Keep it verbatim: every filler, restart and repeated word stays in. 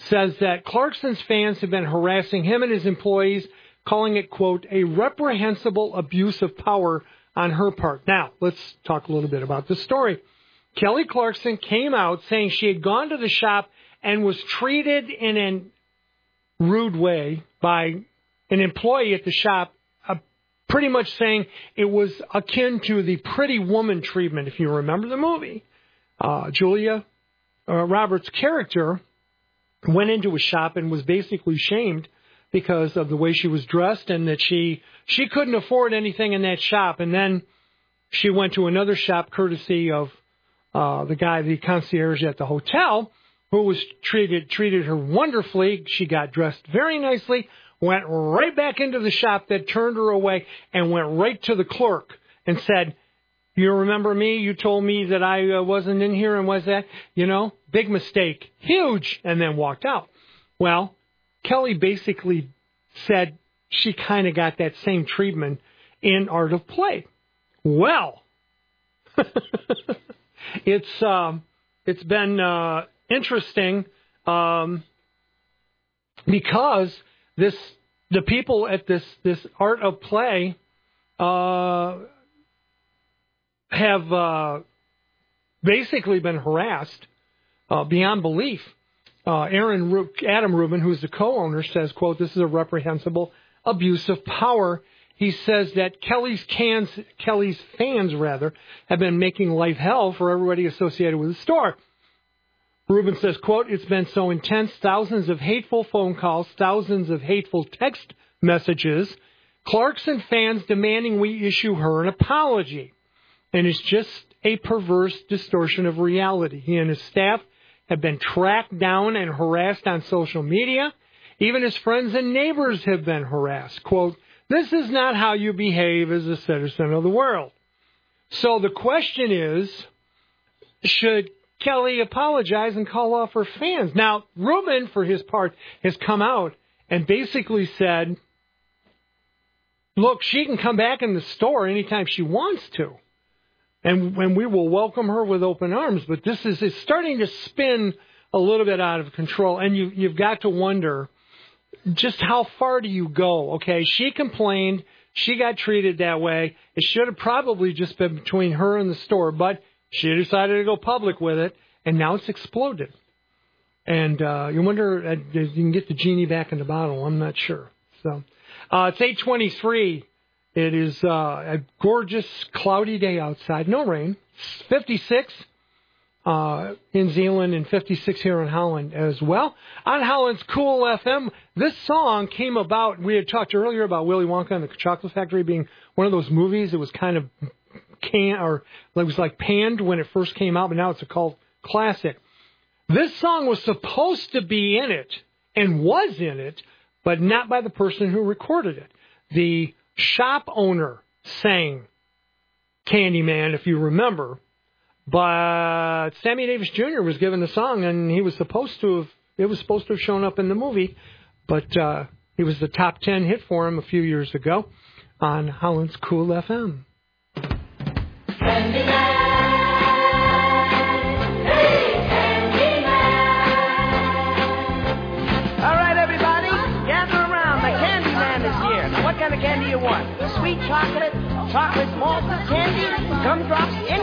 says that Clarkson's fans have been harassing him and his employees, calling it, quote, a reprehensible abuse of power on her part. Now, let's talk a little bit about the story. Kelly Clarkson came out saying she had gone to the shop and was treated in a rude way by an employee at the shop, uh, pretty much saying it was akin to the Pretty Woman treatment, if you remember the movie. Uh, Julia uh, Roberts' character went into a shop and was basically shamed because of the way she was dressed and that she she couldn't afford anything in that shop. And then she went to another shop courtesy of uh, the guy, the concierge at the hotel, who was treated treated her wonderfully. She got dressed very nicely, went right back into the shop that turned her away and went right to the clerk and said, you remember me? You told me that I uh, wasn't in here and was that, you know, big mistake, huge, and then walked out. Well, Kelly basically said she kind of got that same treatment in Art of Play. Well, it's um, it's been uh, interesting um, because this the people at this this Art of Play uh, have uh, basically been harassed uh, beyond belief. Uh, Aaron Ru- Adam Rubin, who's the co-owner, says, quote, this is a reprehensible abuse of power. He says that Kelly's cans, Kelly's fans, rather, have been making life hell for everybody associated with the store. Rubin says, quote, it's been so intense, thousands of hateful phone calls, thousands of hateful text messages, Clarkson fans demanding we issue her an apology. And it's just a perverse distortion of reality. He and his staff have been tracked down and harassed on social media. Even his friends and neighbors have been harassed. Quote, this is not how you behave as a citizen of the world. So the question is, should Kelly apologize and call off her fans? Now, Rubin, for his part, has come out and basically said, look, she can come back in the store anytime she wants to. And, and we will welcome her with open arms. But this is it's starting to spin a little bit out of control. And you, you've got to wonder, just how far do you go? Okay, she complained. She got treated that way. It should have probably just been between her and the store. But she decided to go public with it. And now it's exploded. And uh, you wonder uh, if you can get the genie back in the bottle. I'm not sure. So uh, it's eight twenty-three. It is uh, a gorgeous, cloudy day outside. No rain. fifty-six uh, in Zeeland and fifty-six here in Holland as well. On Holland's Cool F M, this song came about. We had talked earlier about Willy Wonka and the Chocolate Factory being one of those movies. It was kind of can or it was like panned when it first came out, but now it's a cult classic. This song was supposed to be in it and was in it, but not by the person who recorded it. The shop owner sang Candyman, if you remember, but Sammy Davis Junior was given the song, and he was supposed to have, it was supposed to have shown up in the movie, but uh, it was the top ten hit for him a few years ago on Holland's Cool F M. Candyman. What kind of candy you want? Sweet chocolate, chocolate malt candy, gumdrop